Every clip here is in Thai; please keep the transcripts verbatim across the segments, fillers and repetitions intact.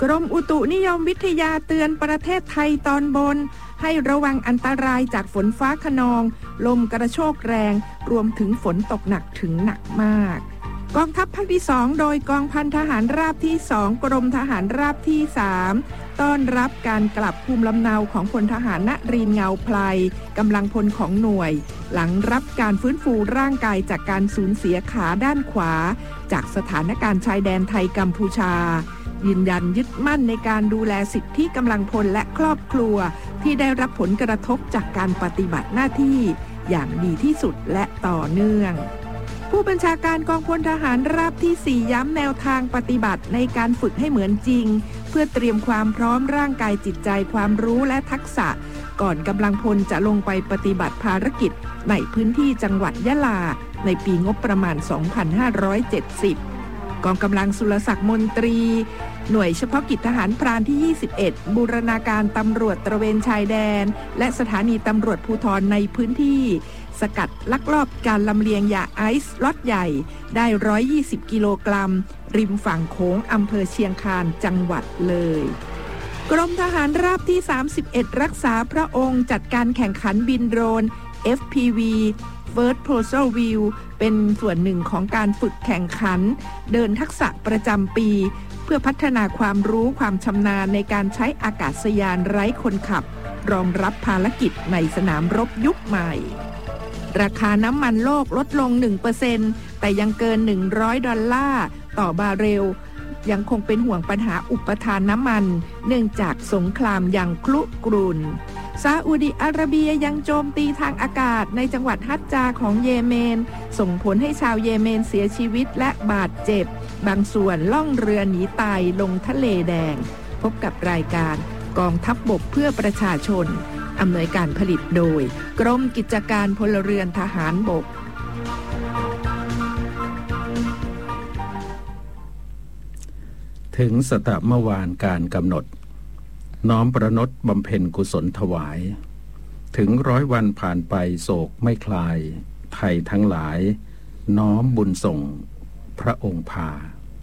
กรมอุตุนิยมวิทยาเตือนประเทศไทยตอนบนให้ระวังอันตรายจากฝนฟ้าคะนองลมกระโชกแรงรวมถึงฝนตกหนักถึงหนักมากกองทัพภาคที่สองโดยกองพันทหารราบที่สองกรมทหารราบที่สามต้อนรับการกลับภูมิลำเนาของพลทหารณรินทร์เงาไพลกำลังพลของหน่วยหลังรับการฟื้นฟูร่างกายจากการสูญเสียขาด้านขวาจากสถานการณ์ชายแดนไทยกัมพูชายืนยันยึดมั่นในการดูแลสิทธิกำลังพลและครอบครัวที่ได้รับผลกระทบจากการปฏิบัติหน้าที่อย่างดีที่สุดและต่อเนื่องผู้บัญชาการกองพลทหารราบที่สี่ย้ำแนวทางปฏิบัติในการฝึกให้เหมือนจริงเพื่อเตรียมความพร้อมร่างกายจิตใจความรู้และทักษะก่อนกำลังพลจะลงไปปฏิบัติภารกิจในพื้นที่จังหวัดยะลาในปีงบประมาณสองพันห้าร้อยเจ็ดสิบกองกำลังสุรศักดิ์มนตรีหน่วยเฉพาะกิจทหารพรานที่ยี่สิบเอ็ดบูรณาการตำรวจตระเวนชายแดนและสถานีตำรวจภูธรในพื้นที่สกัดลักลอบการลำเลียงยาไอซ์ล็อตใหญ่ได้หนึ่งร้อยยี่สิบกิโลกรัมริมฝั่งโขงอำเภอเชียงคานจังหวัดเลยกรมทหารราบที่สามสิบเอ็ดรักษาพระองค์จัดการแข่งขันบินโดรน เอฟ พี วี First Proposal View เป็นส่วนหนึ่งของการฝึกแข่งขันเดินทักษะประจำปีเพื่อพัฒนาความรู้ความชำนาญในการใช้อากาศยานไร้คนขับรองรับภารกิจในสนามรบยุคใหม่ราคาน้ำมันโลกลดลง หนึ่งเปอร์เซ็นต์ แต่ยังเกินหนึ่งร้อยดอลลาร์ต่อบาร์เรลยังคงเป็นห่วงปัญหาอุปทานน้ำมันเนื่องจากสงครามยังคลุกรุ่นซาอุดิอาระเบียยังโจมตีทางอากาศในจังหวัดฮัจญาของเยเมนส่งผลให้ชาวเยเมนเสียชีวิตและบาดเจ็บบางส่วนล่องเรือหนีตายลงทะเลแดงพบกับรายการกองทัพบกเพื่อประชาชนอำนวยการผลิตโดยกรมกิจการพลเรือนทหารบกถึงสตะเมื่อวานการกำหนดน้อมประนตบำเพ็ญกุศลถวายถึงร้อยวันผ่านไปโศกไม่คลายไทยทั้งหลายน้อมบุญส่งพระองค์พา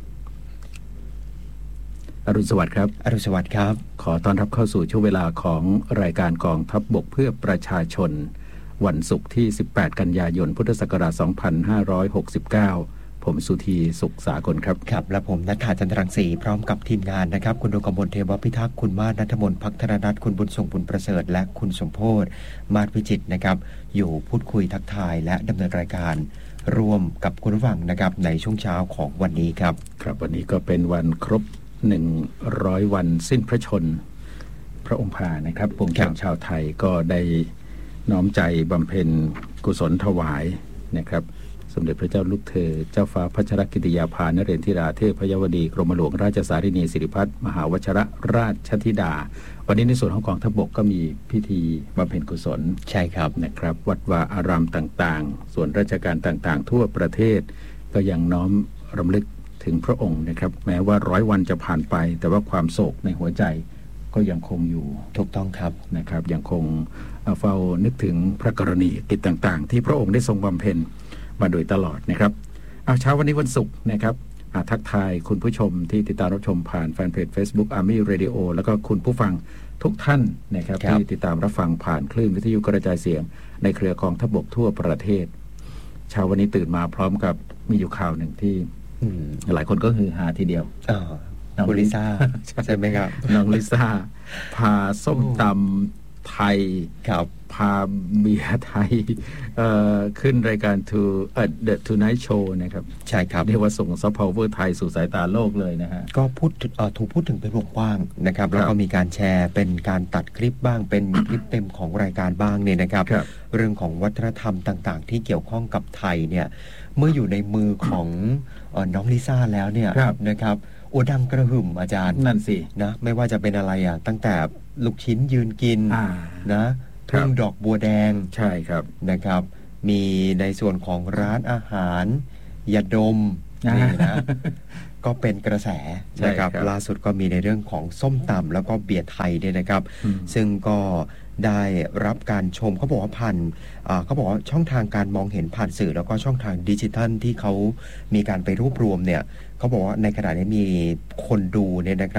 อรุณสวัสดิ์ครับอรุณสวัสดิ์ครับขอต้อนรับเข้าสู่ช่วงเวลาของรายการกองทัพบกเพื่อประชาชนวันศุกร์ที่สิบแปดกันยายนพุทธศักราชสองพันห้าร้อยหกสิบเก้าผมสุธีสุขสากลครับครับและผมณัฐฐาจันทรังสีพร้อมกับทีมงานนะครับคุณดวงกมลเทวพิทักษ์คุณมาศณัฐมนต์ภักธนนัทคุณบุญทรงบุญประเสริฐและคุณสมโพธิ์มาศวิจิตรนะครับอยู่พูดคุยทักทายและดำเนินรายการร่วมกับคุณผู้ฟังนะครับในช่วงเช้าของวันนี้ครับครับวันนี้ก็เป็นวันครบหนึ่งร้อยวันสิ้นพระชนพระองค์พานะครับปวงชนชาวไทยก็ได้น้อมใจบำเพ็ญกุศลถวายนะครับสมเด็จพระเจ้าลูกเธอเจ้าฟ้าพัชรกิติยาภานเรนทิราเทพยวดีกรมหลวงราชสารินีสิริพัฒน์มหาวชรราชธิดาวันนี้ในส่วนของกองทัพบกก็มีพิธีบำเพ็ญกุศลใช่ครับนะครับวัดวาอารามต่างๆส่วนราชการต่างๆทั่วประเทศก็ยังน้อมรำลึกถึงพระองค์นะครับแม้ว่าร้อยวันจะผ่านไปแต่ว่าความโศกในหัวใจก็ยังคงอยู่ถูกต้องครับนะครับยังคงเฝ้านึกถึงพระกรณีกิจต่างๆที่พระองค์ได้ทรงบำเพ็ญมาโดยตลอดนะครับเอาเช้าวันนี้วันศุกร์นะครับทักทายคุณผู้ชมที่ติดตามรับชมผ่านแฟนเพจ Facebook Army Radio แล้วก็คุณผู้ฟังทุกท่านนะครับที่ติดตามรับฟังผ่านคลื่นวิทยุกระจายเสียงในเครือกองทัพบกทั่วประเทศเช้าวันนี้ตื่นมาพร้อมกับมีอยู่ข่าวหนึ่งที่หลายคนก็ฮือฮาทีเดียวน้องลิซ่าใช่ไหมครับน้องลิซ่าพาส้มตำไทยครับพาเบียร์ไทยขึ้นรายการ To เอ่อ The Tonight Show นะครับใช่ครับเรียกว่าส่งซอฟต์พาวเวอร์ไทยสู่สายตาโลกเลยนะฮะก็พูดถูกพูดถึงเป็นวงกว้างนะครับแล้วก็มีการแชร์เป็นการตัดคลิปบ้างเป็นคลิปเต็มของรายการบ้างเนี่ยนะครับเรื่องของวัฒนธรรมต่างๆที่เกี่ยวข้องกับไทยเนี่ยเมื่ออยู่ในมือของน้องลิซ่าแล้วเนี่ยนะครับโอ้ดังกระหึ่มอาจารย์นั่นสินะไม่ว่าจะเป็นอะไรอ่ะตั้งแต่ลูกชิ้นยืนกินนะทุ่งดอกบัวแดงใช่ครับนะครับมีในส่วนของร้านอาหารยาดมนี่นะก็เป็นกระแสนะครับล่าสุดก็มีในเรื่องของส้มตำแล้วก็เบียร์ไทยด้วยนะครับซึ่งก็ได้รับการชมเขาบอกว่าผ่านเขาบอกว่าช่องทางการมองเห็นผ่านสื่อแล้วก็ช่องทางดิจิทัลที่เขามีการไปรวบรวมเนี่ยเขาบอกว่าในขณะนี้มีคนดูเนี่ยนะครับ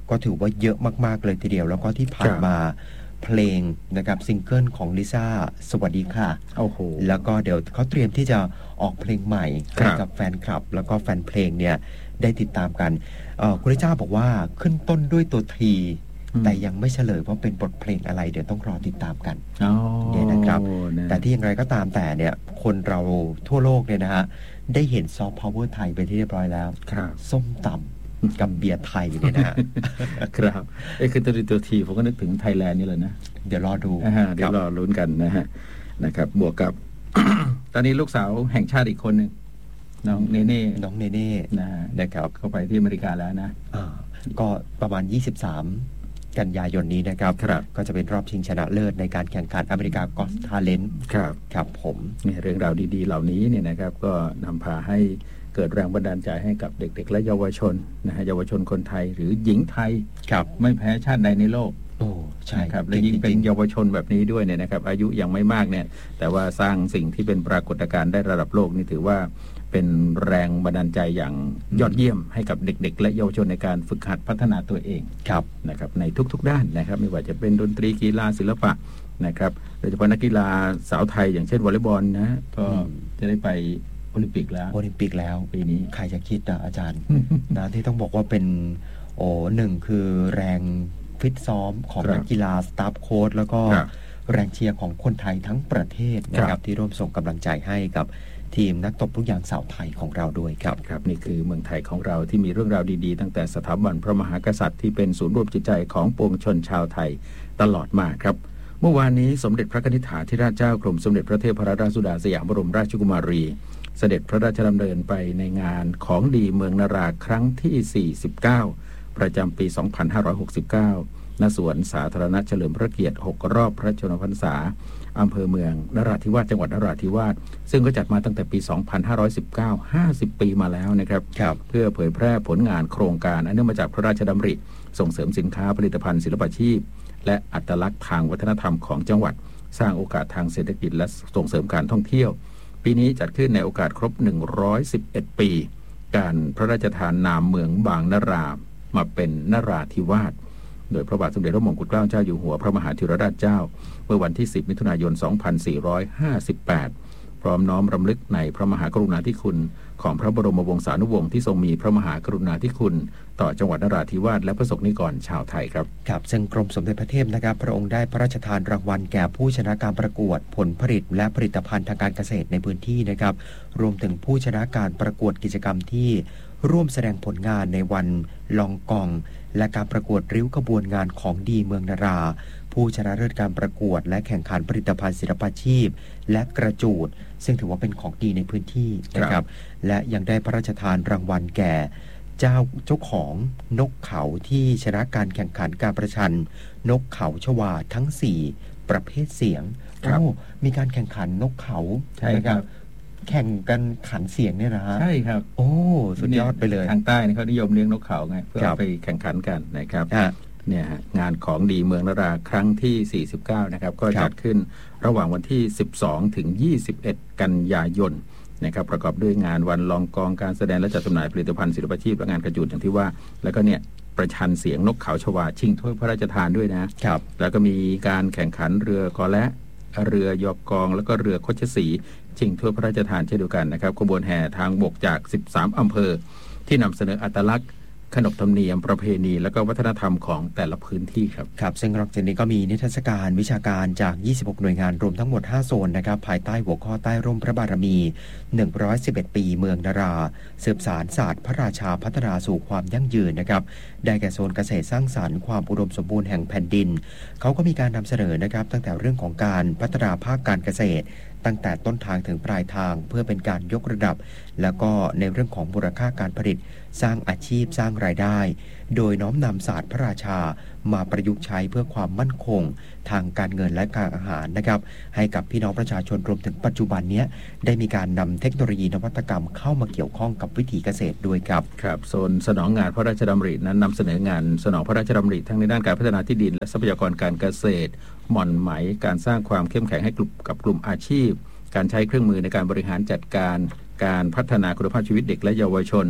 ก็ถือว่าเยอะมากๆเลยทีเดียวแล้วก็ที่ผ่านมาเพลงนะครับซิงเกิลของลิซ่าสวัสดีค่ะโอ้โหแล้วก็เดี๋ยวเขาเตรียมที่จะออกเพลงใหม่ให้กับแฟนคลับแล้วก็แฟนเพลงเนี่ยได้ติดตามกันคุณลิซ่าบอกว่าขึ้นต้นด้วยตัวทีแต่ยังไม่เฉลยว่าเป็นบทเพลงอะไรเดี๋ยวต้องรอติดตามกันเนี่ยนะครับแต่ที่อย่างไรก็ตามแต่เนี่ยคนเราทั่วโลกเนี่ยนะฮะได้เห็นซอฟต์พาวเวอร์ไทยไปที่เรียบร้อยแล้วส้มตำกับเบียร์ไทยเนี่ยนะฮะครับไอ้คือตัวตัวทีผมก็นึกถึงไทยแลนด์นี่เลยนะเดี๋ยวรอดูเดี๋ยวรอลุ้นกันนะฮะนะครับบวกกับ ตอนนี้ลูกสาวแห่งชาติอีกคนหนึ่งน้องเนเน่น้องเนเน่นะนะครับเข้าไปที่อเมริกาแล้วนะก็ประมาณยี่สิบสามกันยายนนี้นะครับก็จะเป็นรอบชิงชนะเลิศในการแข่งขันอเมริกาก็อตทาเลนต์ครับครับผมเนี่ยเรื่องราวดีๆเหล่านี้เนี่ยนะครับก็นำพาให้เกิดแรงบันดาลใจให้กับเด็กๆและเยาวชนนะฮะเยาวชนคนไทยหรือหญิงไทยไม่แพ้ชาติใดในโลกโอ้ใช่ครับและยิ่งเป็นเยาวชนแบบนี้ด้วยเนี่ยนะครับอายุยังไม่มากเนี่ยแต่ว่าสร้างสิ่งที่เป็นปรากฏการณ์ได้ระดับโลกนี่ถือว่าเป็นแรงบันดาลใจอย่างยอดเยี่ยมให้กับเด็กๆและเยาวชนในการฝึกหัดพัฒนาตัวเองครับนะครับในทุกๆด้านนะครับไม่ว่าจะเป็นดนตรีกีฬาศิลปะนะครับโดยเฉพาะนักกีฬาสาวไทยอย่างเช่นวอลเลย์บอลนะก็จะได้ไปโอลิมปิกแล้วโอลิมปิกแล้วปีนี้ใครจะคิดนะอาจารย์ นะที่ต้องบอกว่าเป็นโอ้หนึ่งคือแรงฟิตซ้อมของนักกีฬาสตาฟโค้ชแล้วก็แรงเชียร์ของคนไทยทั้งประเทศนะครับที่ร่วมส่งกำลังใจให้กับทีมนักตบลูกยางสาวไทยของเราด้วยครับครับนี่คือเมืองไทยของเราที่มีเรื่องราวดีๆตั้งแต่สถาบันพระมหากษัตริย์ที่เป็นศูนย์รวมจิตใจของปวงชนชาวไทยตลอดมาครับเมื่อวานนี้สมเด็จพระนิธิถาธิราชเจ้ากรมสมเด็จพระเทพรัตนราชสุดาสยามบรมราชกุมารีเสด็จพระราชดำเนินไปในงานของดีเมืองนราครั้งที่สี่สิบเก้าประจำปีสองพันห้าร้อยหกสิบเก้าณสวนสาธารณะเฉลิมพระเกียรติหกรอบพระชนมพรรษาอำเภอเมืองนราธิวาสจังหวัดนราธิวาสซึ่งก็จัดมาตั้งแต่ปีสองพันห้าร้อยสิบเก้า ห้าสิบปีมาแล้วนะครับเพื่อเผยแพร่ผลงานโครงการอันเนื่องมาจากพระราชดำริส่งเสริมสินค้าผลิตภัณฑ์ศิลปาชีพและอัตลักษณ์ทางวัฒนธรรมของจังหวัดสร้างโอกาสทางเศรษฐกิจและส่งเสริมการท่องเที่ยวปีนี้จัดขึ้นในโอกาสครบหนึ่งร้อยสิบเอ็ดปีการพระราชทานนามเมืองบางนรามาเป็นนราธิวาสโดยพระบาทสมเด็จพระมงกุฎเกล้าเจ้าอยู่หัวพระมหาธิรราชเจ้าเมื่อวันที่สิบมิถุนายนสองพันสี่ร้อยห้าสิบแปดพร้อมน้อมรำลึกในพระมหากรุณาธิคุณของพระบรมวงศานุวงศ์ที่ทรงมีพระมหากรุณาธิคุณต่อจังหวัดนราธิวาสและประสบนิกรชาวไทยครับครับซึ่งกรมสมเด็จพระเทพนะครับพระองค์ได้พระราชทานรางวัลแก่ผู้ชนะการประกวดผลผลิตและผลิตภัณฑ์ทางการเกษตรในพื้นที่นะครับรวมถึงผู้ชนะการประกวดกิจกรรมที่ร่วมแสดงผลงานในวันลองกองและการประกวดริ้วขบวนงานของดีเมืองนราผู้ชนะเลิศการประกวดและแข่งขันผลิตภัณฑ์ศิลปาชีพและกระจูดซึ่งถือว่าเป็นของดีในพื้นที่นะครับและยังได้พระราชทานรางวัลแก่เจ้าเจ้าของนกเขาที่ชนะการแข่งขันการประชันนกเขาชวาทั้งสี่ประเภทเสียงโอ้มีการแข่งขันนกเขาใช่ครับแข่งกันขันเสียงเนี่ยนะฮะใช่ครับโอ้สุดยอดไปเลยทางใต้เขานิยมเลี้ยงนกเขาไงเพื่อไปแข่งขันกันนะครับเนี่ยงานของดีเมืองนราครั้งที่สี่สิบเก้านะครับก็จัดขึ้นระหว่างวันที่สิบสองถึงยี่สิบเอ็ดกันยายนนะครับประกอบด้วยงานวันลองกองการแสดงและจัดจำหน่ายผลิตภัณฑ์ศิลปาชีพและงานกระจูดอย่างที่ว่าแล้วก็เนี่ยประชันเสียงนกเขาชวาชิงถ้วยพระราชทานด้วยนะครับแล้วก็มีการแข่งขันเรือกอและเรือยอกกองแล้วก็เรือโคชสีชิงถ้วยพระราชทานเช่นเดียวกันนะครับขบวนแห่ทางบกจากสิบสามอำเภอที่นำเสนออัตลักษณ์ขนบธรรมเนียมประเพณีและก็วัฒนธรรมของแต่ละพื้นที่ครับครับซึ่งนอกจากนี้ก็มีนิทรรศการวิชาการจากยี่สิบหกหน่วยงานรวมทั้งหมดห้าโซนนะครับภายใต้หัวข้อใต้ร่มพระบารมีหนึ่งร้อยสิบเอ็ดปีเมืองนราสืบสานศาสตร์พระราชาพัฒนาสู่ความยั่งยืนนะครับได้แก่โซนเกษตรสร้างสรรค์ความอุดมสมบูรณ์แห่งแผ่นดินเขาก็มีการนำเสนอนะครับตั้งแต่เรื่องของการพัฒนาภาคการเกษตรตั้งแต่ต้นทางถึงปลายทางเพื่อเป็นการยกระดับแล้วก็ในเรื่องของมูลค่าการผลิตสร้างอาชีพสร้างรายได้โดยน้อมนำศาสตร์พระราชามาประยุกต์ใช้เพื่อความมั่นคงทางการเงินและการอาหารนะครับให้กับพี่น้องประชาชนรวมถึงปัจจุบันนี้ได้มีการนำเทคโนโลยีนวัตกรรมเข้ามาเกี่ยวข้องกับวิถีเกษตรด้วยครับครับโซนสนองงานพระราชดำรินั้นนำเสนองานสนองพระราชดำริทั้งในด้านการพัฒนาที่ดินและทรัพยากรการเกษตรหม่อนไหมการสร้างความเข้มแข็งให้กับกลุ่มอาชีพการใช้เครื่องมือในการบริหารจัดการการพัฒนาคุณภาพชีวิตเด็กและเยาวชน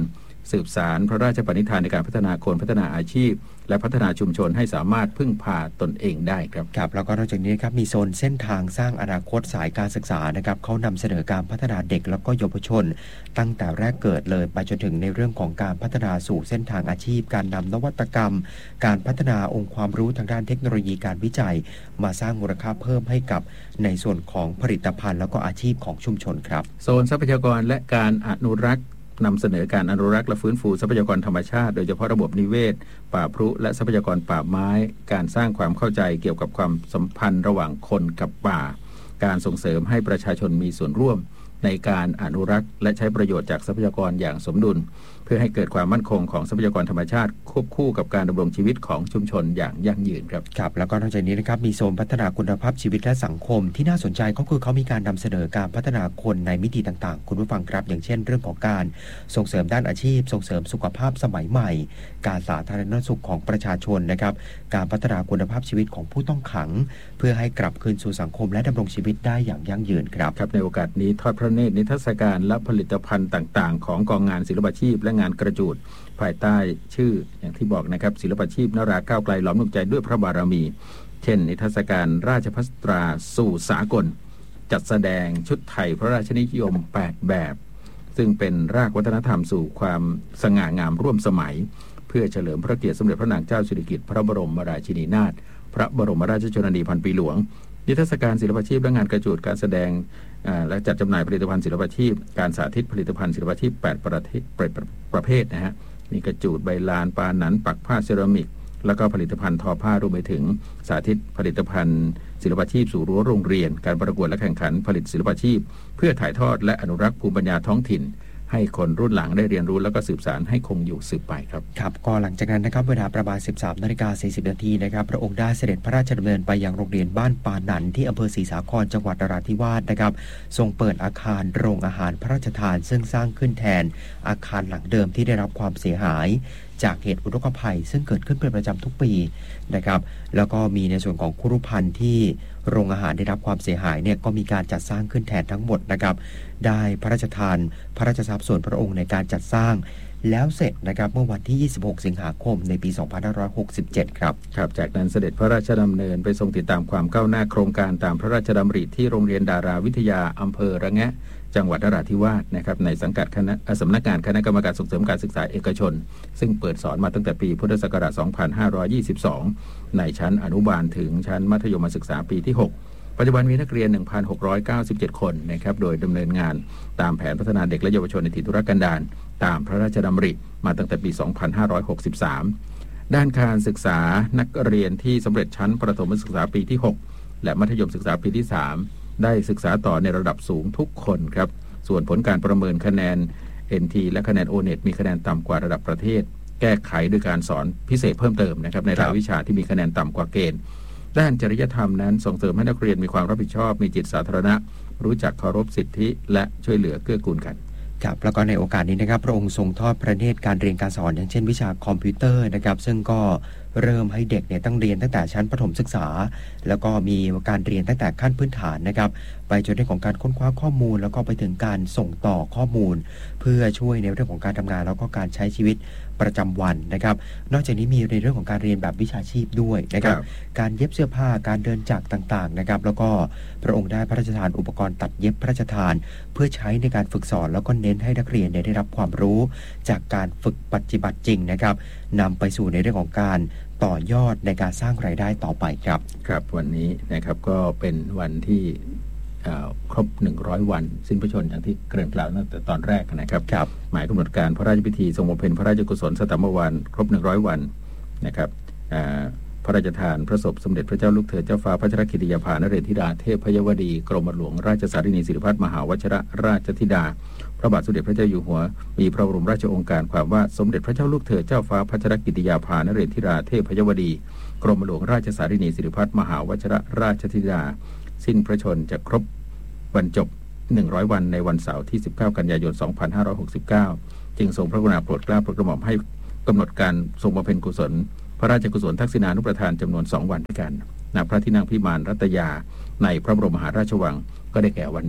สืบสารพระราชปณิธานในการพัฒนาคนพัฒนาอาชีพและพัฒนาชุมชนให้สามารถพึ่งพาตนเองได้ครับครับแล้วก็นอกจากนี้ครับมีโซนเส้นทางสร้างอนาคตสายการศึกษานะครับเขานำเสนอการพัฒนาเด็กแล้วก็เยาวชนตั้งแต่แรกเกิดเลยไปจนถึงในเรื่องของการพัฒนาสู่เส้นทางอาชีพการนำนวัตกรรมการพัฒนาองค์ความรู้ทางด้านเทคโนโลยีการวิจัยมาสร้างมูลค่าเพิ่มให้กับในส่วนของผลิตภัณฑ์แล้วก็อาชีพของชุมชนครับโซนทรัพยากรและการอนุรักษ์นำเสนอการอนุรักษ์และฟื้นฟูทรัพยากรธรรมชาติโดยเฉพาะระบบนิเวศป่าพรุและทรัพยากรป่าไม้การสร้างความเข้าใจเกี่ยวกับความสัมพันธ์ระหว่างคนกับป่าการส่งเสริมให้ประชาชนมีส่วนร่วมในการอนุรักษ์และใช้ประโยชน์จากทรัพยากรอย่างสมดุลเพื่อให้เกิดความมั่นคงของทรัพยากรธรรมชาติควบคู่กับการดำรงชีวิตของชุมชนอย่างยั่งยืนครับครับแล้วก็นอกจากนี้นะครับมีโซนพัฒนาคุณภาพชีวิตและสังคมที่น่าสนใจก็คือเขามีการนำเสนอการพัฒนาคนในมิติต่างๆคุณผู้ฟังครับอย่างเช่นเรื่องของการส่งเสริมด้านอาชีพส่งเสริมสุขภาพสมัยใหม่การสาธารณสุขของประชาชนนะครับการพัฒนาคุณภาพชีวิตของผู้ต้องขังเพื่อให้กลับคืนสู่สังคมและดำรงชีวิตได้อย่างยั่งยืนครับครับในโอกาสนี้ทอดพระเนตรนิทรรศการและผลิตภัณฑ์ต่างๆของกองงานศิลปาชีพและงานกระจูดภายใต้ชื่ออย่างที่บอกนะครับศิลปาชีพนราก้าวไกลหลอมดวงใจด้วยพระบารมีเช่นนิทรรศการราชภัสตราสู่สากลจัดแสดงชุดไทยพระราชนิยมแปดแบบซึ่งเป็นรากวัฒนธรรมสู่ความสง่างามร่วมสมัยเพื่อเฉลิมพระเกียรติสมเด็จพระนางเจ้าสิริกิติ์พระบรมราชินีนาถพระบรมราชชนนีพันปีหลวงนิทรรศการศิลปาชีพและงานกระจูดการแสดงและจัดจำหน่ายผลิตภัณฑ์ศิลปาชีพการสาธิตผลิตภัณฑ์ศิลปาชีพแปดประเภทประเภทนะฮะมีกระจูดใบลานปาหนันปักผ้าเซรามิกแล้วก็ผลิตภัณฑ์ทอผ้ารวมไปถึงสาธิตผลิตภัณฑ์ศิลปาชีพสู่รั้วโรงเรียนการประกวดและแข่งขันผลิตศิลปาชีพเพื่อถ่ายทอดและอนุรักษ์ภูมิปัญญาท้องถิ่นให้คนรุ่นหลังได้เรียนรู้แล้วก็สืบสานให้คงอยู่สืบไปครับครับก็หลังจากนั้นนะครับเวลาประมาณ สิบสามนาฬิกาสี่สิบนาทีนะครับพระองค์ได้เสด็จพระราชดำเนินไปยังโรงเรียนบ้านปาหนันที่อำเภอศรีสาครจังหวัดนราธิวาสนะครับทรงเปิดอาคารโรงอาหารพระราชทานซึ่งสร้างขึ้นแทนอาคารหลังเดิมที่ได้รับความเสียหายจากเหตุอุทกภัยซึ่งเกิดขึ้นเป็นประจำทุกปีนะครับแล้วก็มีในส่วนของครุภัณฑ์ที่โรงอาหารได้รับความเสียหายเนี่ยก็มีการจัดสร้างขึ้นแทนทั้งหมดนะครับได้พระราชทานพระราชทรัพย์ส่วนพระองค์ในการจัดสร้างแล้วเสร็จนะครับเมื่อวันที่ยี่สิบหกสิงหาคมในปีสองพันห้าร้อยหกสิบเจ็ดครับครับจากนั้นเสด็จพระราชดำเนินไปทรงติดตามความก้าวหน้าโครงการตามพระราชดำริที่โรงเรียนดาราวิทยาอำเภอระแงะจังหวัดนราธิวาสนะครับในสังกัดคณะสำนักงานคณะกรรมการส่งเสริมการศึกษาเอกชนซึ่งเปิดสอนมาตั้งแต่ปีพุทธศักราชสองพันห้าร้อยยี่สิบสองในชั้นอนุบาลถึงชั้นมัธยมศึกษาปีที่หกปัจจุบันมีนักเรียน หนึ่งพันหกร้อยเก้าสิบเจ็ด คนนะครับโดยดำเนินงานตามแผนพัฒนาเด็กและเยาวชนในถิ่นทุรกันดารตามพระราชดำริมาตั้งแต่ปีสองพันห้าร้อยหกสิบสามด้านการศึกษานักเรียนที่สำเร็จชั้นประถมศึกษาปีที่หกและมัธยมศึกษาปีที่สามได้ศึกษาต่อในระดับสูงทุกคนครับส่วนผลการประเมินคะแนน เอ็น ที และคะแนน โอ เน็ต มีคะแนนต่ำกว่าระดับประเทศแก้ไขด้วยการสอนพิเศษเพิ่มเติมนะครับในรายวิชาที่มีคะแนนต่ำกว่าเกณฑ์ด้านจริยธรรมนั้นส่งเสริมให้นักเรียนมีความรับผิดชอบมีจิตสาธารณะรู้จักเคารพสิทธิและช่วยเหลือเกื้อกูลกันครับแล้วก็ในโอกาสนี้นะครับพระองค์ทรงทอดพระเนตรการเรียนการสอนอย่างเช่นวิชาคอมพิวเตอร์นะครับซึ่งก็เริ่มให้เด็กเนี่ยต้องเรียนตั้งแต่ชั้นประถมศึกษาแล้วก็มีการเรียนตั้งแต่ขั้นพื้นฐานนะครับไปจนถึงของการค้นคว้าข้อมูลแล้วก็ไปถึงการส่งต่อข้อมูลเพื่อช่วยในเรื่องของการทำงานแล้วก็การใช้ชีวิตประจำวันนะครับนอกจากนี้มีในเรื่องของการเรียนแบบวิชาชีพด้วยนะครับการเย็บเสื้อผ้าการเดินจักรต่างๆนะครับแล้วก็พระองค์ได้พระราชทานอุปกรณ์ตัดเย็บพระราชทานเพื่อใช้ในการฝึกสอนแล้วก็เน้นให้นักเรียนได้รับความรู้จากการฝึกปฏิบัติจริงนะครับนำไปสู่ในเรื่องของการต่อยอดในการสร้างรายได้ต่อไปครับครับวันนี้นะครับก็เป็นวันที่ครบหนึ่งร้อยวันสิ้นพระชนม์อย่างที่เกริ่นกล่าวตั้งแต่ตอนแรกนะครับครับหมายกำหนดการพระราชพิธีทรงบำเพ็ญพระราชกุศลสตมวานครบหนึ่งร้อยวันนะครับพระราชทานพระศพสมเด็จพระเจ้าลูกเธอเจ้าฟ้าพัชรกิติยาภานเรศธิดาเทพพยวดีกรมหลวงราชสารินีสิริพัฒน์มหาวชิรราชธิดาพระบาทสมเด็จพระเจ้าอยู่หัวมีพระบรมราชโองการความว่าสมเด็จพระเจ้าลูกเธอเจ้าฟ้าพัชรกิติยาภานเรศธิดาเทพพยวดีกรมหลวงราชสารินีสิริพัฒน์มหาวชิรราชธิดาสิ้นพระชนม์จะครบวันจบหนึ่งร้อยวันในวันเสาร์ที่สิบเก้ากันยายนสองพันห้าร้อยหกสิบเก้าจึงทรงพระกรุณาโปรดเกล้าโปรดกระหม่อมให้กำหนดการทรงบำเพ็ญกุศลพระราชกุศลทักษิณานุประทานจำนวนสองวันด้วยกันณพระที่นั่งพิมานรัตยาในพระบรมมหาราชวังก็ได้แก่วันนี้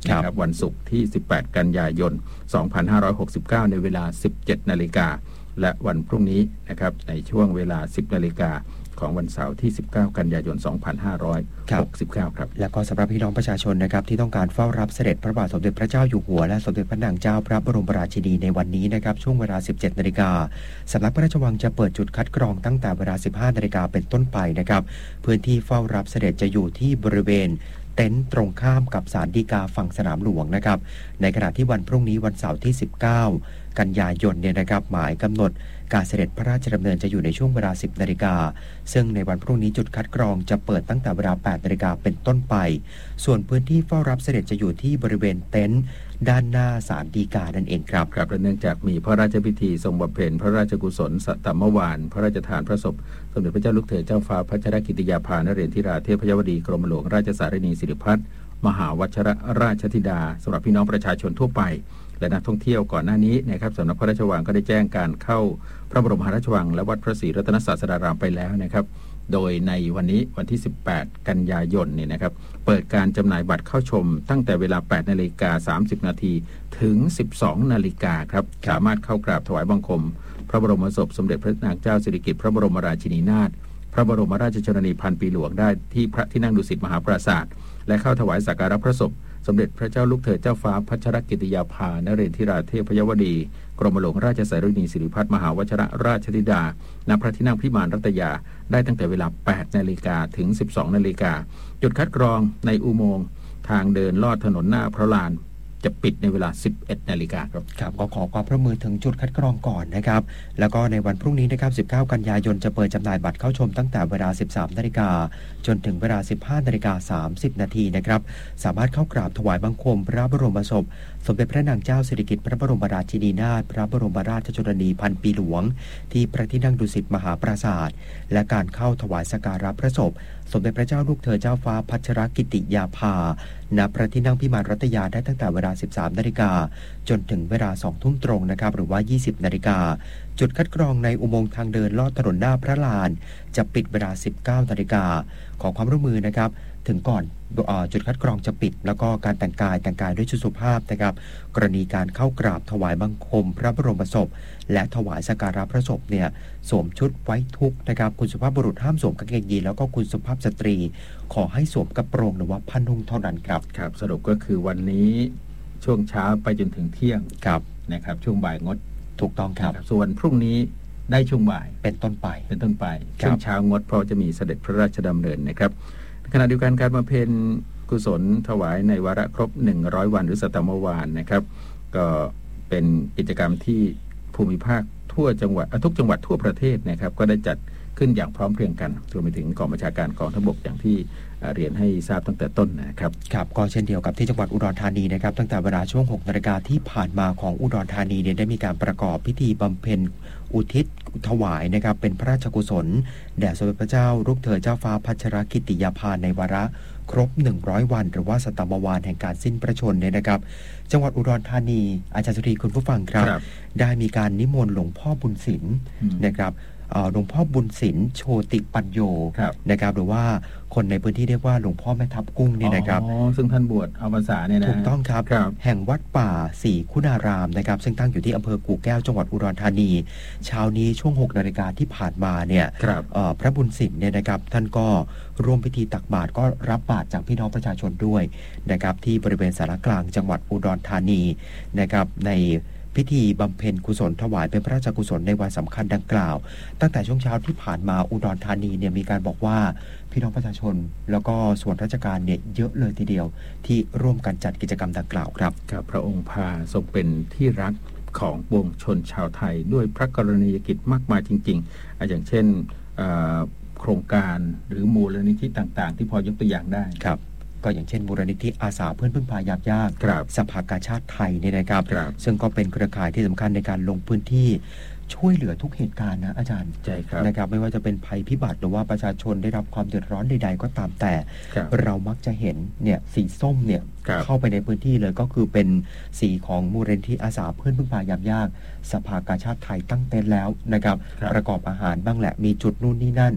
นะครับวันศุกร์ที่สิบแปดกันยายนสองพันห้าร้อยหกสิบเก้าในเวลา สิบเจ็ดนาฬิกาและวันพรุ่งนี้นะครับในช่วงเวลา สิบนาฬิกาของวันเสาร์ที่สิบเก้ากันยายนสองพันห้าร้อยหกสิบเก้าครับแล้วก็สำหรับพี่น้องประชาชนนะครับที่ต้องการเฝ้ารับเสด็จพระบาทสมเด็จพระเจ้าอยู่หัวและสมเด็จพระนางเจ้าพระบรมราชินีในวันนี้นะครับช่วงเวลา สิบเจ็ดนาฬิกาสำนักพระราชวังจะเปิดจุดคัดกรองตั้งแต่เวลา สิบห้านาฬิกาเป็นต้นไปนะครับพื้นที่เฝ้ารับเสด็จจะอยู่ที่บริเวณเต็นท์ตรงข้ามกับศาลฎีกาฝั่งสนามหลวงนะครับในขณะที่วันพรุ่งนี้วันเสาร์ที่สิบเก้ากันยายนเนี่ยนะครับหมายกำหนดการเสด็จพระราชดำเนินจะอยู่ในช่วงเวลา สิบนาฬิกาซึ่งในวันพรุ่งนี้จุดคัดกรองจะเปิดตั้งแต่เวลา แปดนาฬิกาเป็นต้นไปส่วนพื้นที่เฝ้ารับเสด็จจะอยู่ที่บริเวณเต็นท์ด้านหน้าศาลฎีกานั่นเองครับครับและเนื่องจากมีพระราชพิธีทรงบำเพ็ญพระราชกุศลสัตตมวานพระราชทานพระศพสมเด็จพระเจ้าลูกเธอเจ้าฟ้าพัชรกิติยาภานเรศธิราเทพยวดีกรมหลวงราชสารินีสิริพัฒน์มหาวชรราชธิดาสำหรับพี่น้องประชาชนทั่วไปและนักท่องเที่ยวก่อนหน้านี้นะครับสำนักพระราชวังก็ได้แจ้งการเข้าพระบรมมหาราชวังและวัดพระศรีรัตนศาสดารามไปแล้วนะครับโดยในวันนี้วันที่สิบแปดกันยายนเนี่ยนะครับเปิดการจำหน่ายบัตรเข้าชมตั้งแต่เวลา แปดนาฬิกาสามสิบนาทีถึง สิบสองนาฬิกาครับสามารถเข้ากราบถวายบังคมพระบรมศพสมเด็จพระนางเจ้าสิริกิติ์พระบรมราชินีนาถพระบรมราชชนนีพันปีหลวงได้ที่พระที่นั่งดุสิตมหาปราสาทและเข้าถวายสักการะพระศพสมเด็จพระเจ้าลูกเธอเจ้าฟ้าพัชรกิติยาภานเรศธิราเทพยวดีกรมหลวงราชสารินีสิริพัฒน์มหาวชรราชธิดาณพระที่นั่งพิมานรัตยาได้ตั้งแต่เวลา แปดนาฬิกาถึง สิบสองนาฬิกาจุดคัดกรองในอุโมงค์ทางเดินลอดถนนหน้าพระลานจะปิดในเวลา สิบเอ็ดนาฬิกาครับครับก็ขอความร่วมมือถึงจุดคัดกรองก่อนนะครับแล้วก็ในวันพรุ่งนี้นะครับสิบเก้ากันยายนจะเปิดจำหน่ายบัตรเข้าชมตั้งแต่เวลา สิบสามนาฬิกาจนถึงเวลา สิบห้านาฬิกาสามสิบนาทีนะครับสามารถเข้ากราบถวายบังคมพระบรมศพสมเด็จพระนางเจ้าสิริกิติ์พระบรมราชินีนาถพระบรมราชชนนีพันปีหลวงที่พระที่นั่งดุสิตมหาปราสาทและการเข้าถวายสักการะพระศพสมเด็จพระเจ้าลูกเธอเจ้าฟ้าพัชรกิติยาภาณพระที่นั่งพิมานรัตยาได้ตั้งแต่เวลา สิบสามนาฬิกาจนถึงเวลา สองทุ่มตรงนะครับหรือว่า ยี่สิบนาฬิกาจุดคัดกรองในอุโมงค์ทางเดินลอดถนนหน้าพระลานจะปิดเวลา สิบเก้านาฬิกาขอความร่วมมือนะครับถึงก่อนจุดคัดกรองจะปิดแล้วก็การแต่งกายแต่งกายด้วยชุดสุภาพนะครับกรณีการเข้ากราบถวายบังคมพระบรมศพและถวายสักการะพระศพเนี่ยสวมชุดไว้ทุกข์นะครับคุณสุภาพบุรุษห้ามสวมกางเกงยีนแล้วก็คุณสุภาพสตรีขอให้สวมกระโปรงหรือว่าผ้านุ่งเท่านั้นครับครับสรุปก็คือวันนี้ช่วงเช้าไปจนถึงเที่ยงครับนะครับช่วงบ่ายงดถูกต้องครับส่วนพรุ่งนี้ได้ช่วงบ่ายเป็นต้นไปเป็นต้นไปช่วงเช้างดเพราะจะมีเสด็จพระราชดำเนินนะครับขณะเดียวกันการบำเพ็ญกุศลถวายในวาระครบหนึ่งร้อยวันหรือสัตตมวานนะครับก็เป็นกิจกรรมที่ภูมิภาคทั่วจังหวัดทุกจังหวัดทั่วประเทศนะครับก็ได้จัดขึ้นอย่างพร้อมเพรียงกันรวมไปถึงกองบัญชาการกองทัพบกอย่างที่เรียนให้ทราบตั้งแต่ต้นนะครับครับก็เช่นเดียวกับที่จังหวัดอุดรธานีนะครับตั้งแต่เวลาช่วงหกนาฬิกาที่ผ่านมาของอุดรธานีเนี่ยได้มีการประกอบพิธีบำเพ็ญอุทิศถวายนะครับเป็นพระราชกุศลแด่สมเด็จพระเจ้าลูกเธอเจ้าฟ้าพัชรกิติยาภาในวาระครบหนึ่งร้อยวันหรือว่าสัตตมวานแห่งการสิ้นพระชนม์เนี่ยนะครับจังหวัดอุดรธานีอาจารย์สุธีคุณผู้ฟังครับได้มีการนิมนต์หลวงพ่อบุญศิลป์นะครับหลวงพ่อบุญศิลป์โชติปัญโยนะครับหรือว่าคนในพื้นที่เรียกว่าหลวงพ่อแม่ทับกุ้งเนี่ยนะครับอ๋อซึ่งท่านบวชเอาพรรษาเนี่ยนะถูกต้องครับแห่งวัดป่าศรีคุณารามนะครับซึ่งตั้งอยู่ที่อำเภอกู่แก้วจังหวัดอุดรธานีเช้านี้ช่วงหกนาฬิกาที่ผ่านมาเนี่ยพระบุญศิลป์เนี่ยนะครับท่านก็ร่วมพิธีตักบาตรก็รับบาตรจากพี่น้องประชาชนด้วยนะครับที่บริเวณศาลากลางจังหวัดอุดรธานีนะครับในพิธีบำเพ็ญกุศลถวายเป็นพระราชกุศลในวันสำคัญดังกล่าวตั้งแต่ช่วงเช้าที่ผ่านมาอุดรธานีเนี่ยมีการบอกว่าพี่น้องประชาชนแล้วก็ส่วนราชการเนี่ยเยอะเลยทีเดียวที่ร่วมกันจัดกิจกรรมดังกล่าวครับครับพระองค์พาทรงเป็นที่รักของปวงชนชาวไทยด้วยพระกรณียกิจมากมายจริงๆอย่างเช่นโครงการหรือมูลนิธิต่างๆที่พอยกตัวอย่างได้ครับก็อย่างเช่นมูลนิธิอาสาเพื่อนพึ่งพายามยากสภากาชาติไทยเนี่ยนะครับซึ่งก็เป็นเครือข่ายที่สำคัญในการลงพื้นที่ช่วยเหลือทุกเหตุการณ์นะอาจารย์ใช่ครับนะครับไม่ว่าจะเป็นภัยพิบัติหรือว่าประชาชนได้รับความเดือดร้อนใดๆก็ตามแต่เรามักจะเห็นเนี่ยสีส้มเนี่ยเข้าไปในพื้นที่เลยก็คือเป็นสีของมูลนิธิอาสาเพื่อนพึ่งพายามยากสภากาชาติไทยตั้งเต็นท์แล้วนะครับประกอบอาหารบ้างแหละมีจุดนู่นนี่นั่น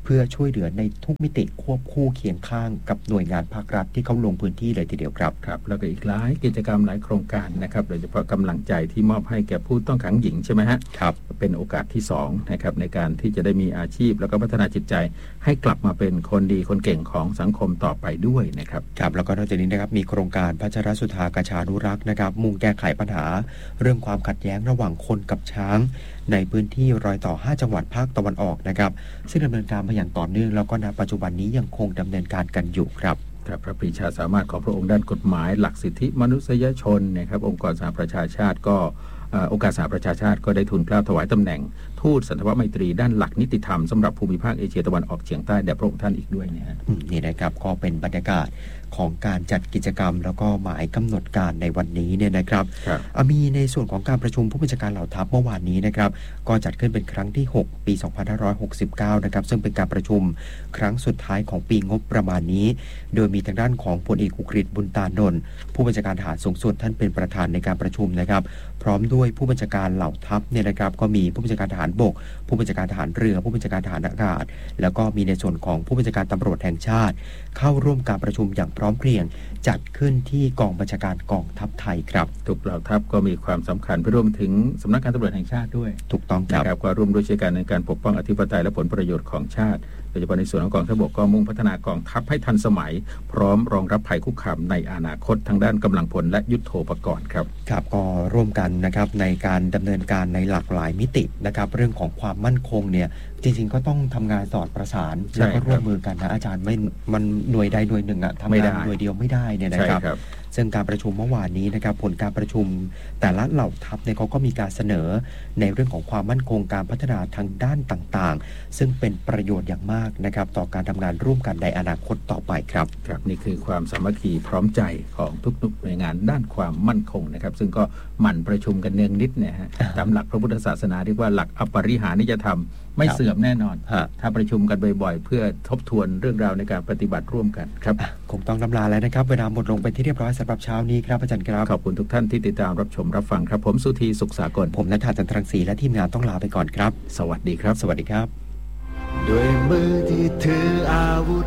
พื่อช่วยเหลือในทุกมิติควบคู่เคียงข้างกับหน่วยงานภาครัฐที่เขาลงพื้นที่เลยทีเดียวครับครับแล้วก็อีกหลายกิจกรรมหลายโครงการนะครับโดยเฉพาะกำลังใจที่มอบให้แก่ผู้ต้องขังหญิงใช่ไหมฮะครับเป็นโอกาสที่สองนะครับในการที่จะได้มีอาชีพแล้วก็พัฒนาจิตใจให้กลับมาเป็นคนดีคนเก่งของสังคมต่อไปด้วยนะครับครับแล้วก็นอกจากนี้นะครับมีโครงการพัชรสุธากชานุรักษ์นะครับมุ่งแก้ไขปัญหาเรื่องความขัดแย้งระหว่างคนกับช้างในพื้นที่รอยต่อห้าจังหวัดภาคตะวันออกนะครับซึ่งดำเนินการมาอย่างต่อเนื่องแล้วก็ณปัจจุบันนี้ยังคงดำเนินการกันอยู่ครับครับพระปรีชาสามารถของพระองค์ด้านกฎหมายหลักสิทธิมนุษยชนนะครับองค์กรสหประชาชาติก็องค์การสหประชาชาติก็ได้ทูลเกล้าถวายตำแหน่งทูตสันทวไมตรีด้านหลักนิติธรรมสำหรับภูมิภาคเอเชียตะวันออกเฉียงใต้แด่พระองค์ท่านอีกด้วยเนี่ยนี่นะครับก็เป็นบรรยากาศของการจัดกิจกรรมแล้วก็หมายกำหนดการในวันนี้เนี่ยนะครับมีในส่วนของการประชุมผู้บัญชาการเหล่าทัพเมื่อวานนี้นะครับก็จัดขึ้นเป็นครั้งที่หกปีสองพันห้าร้อยหกสิบเก้านะครับซึ่งเป็นการประชุมครั้งสุดท้ายของปีงบประมาณนี้โดยมีทางด้านของพลเอกอุกฤษบุญตานนท์ผู้บัญชาการทหารสูงสุดท่านเป็นประธานในการประชุมนะครับพร้อมด้วยผู้บัญชาการเหล่าทัพเนี่ยนะครับก็มีผู้บัญชาการทหารบกผู้บัญชาการทหารเรือผู้บัญชาการทหารอากาศแล้วก็มีในส่วนของผู้บัญชาการตำรวจแห่งชาติเข้าร่วมการประชุมอย่างพร้อมเพรียงจัดขึ้นที่กองบัญชาการกองทัพไทยครับทุกเหล่าทัพก็มีความสำคัญไปรวมถึงสำนักงานตำรวจแห่งชาติด้วยถูกต้องครับนะครับก็ร่วมด้วยช่วยกันในการปกป้องอธิปไตยและผลประโยชน์ของชาติโดยเฉพาะในส่วนของกองทัพบกก็มุ่งพัฒนากองทัพให้ทันสมัยพร้อมรองรับภัยคุกคามในอนาคตทางด้านกำลังพลและยุทโธปกรณ์ครับครับก็ร่วมกันนะครับในการดำเนินการในหลากหลายมิตินะครับเรื่องของความมั่นคงเนี่ยจริงๆก็ต้องทำงานสอดประสานแล้วก็ร่วมมือกันนะอาจารย์ไม่มันหน่วยใดหน่วยหนึ่งอะทำงานหน่วยเดียวไม่ได้เนี่ยนะครับซึ่งการประชุมเมื่อวานนี้นะครับผลการประชุมแต่ละเหล่าทัพเนี่ยเขาก็มีการเสนอในเรื่องของความมั่นคงการพัฒนาทางด้านต่างๆซึ่งเป็นประโยชน์อย่างมากนะครับต่อการทำงานร่วมกันในอนาคตต่อไปครับครับนี่คือความสามัคคีพร้อมใจของทุกๆหน่วยงานด้านความมั่นคงนะครับซึ่งก็หมั่นประชุมกันเนืองนิดเนี่ยฮะตามหลักพระพุทธศาสนาเรียกว่าหลักอปริหานิยธรรมไม่เสื่อมแน่นอนถ้าประชุมกันบ่อยๆเพื่อทบทวนเรื่องราวในการปฏิบัติร่วมกันครับคงต้องนำลาแล้วนะครับเวลาหมดลงไปที่เรียบร้อยสำหรับเช้านี้ครับอาจารย์ครับขอบคุณทุกท่านที่ติดตามรับชมรับฟังครับผมสุธีสุขสากลผมณัฐาจันทรังสีและทีมงานต้องลาไปก่อนครับสวัสดีครับสวัสดีครับด้วยมือที่ถืออาวุธ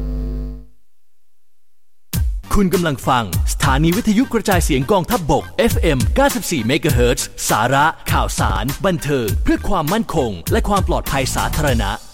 คุณกำลังฟังสถานีวิทยุกระจายเสียงกองทัพบก เอฟ เอ็ม เก้าสิบสี่ เมกะเฮิรตซ์ สาระข่าวสารบันเทิงเพื่อความมั่นคงและความปลอดภัยสาธารณะ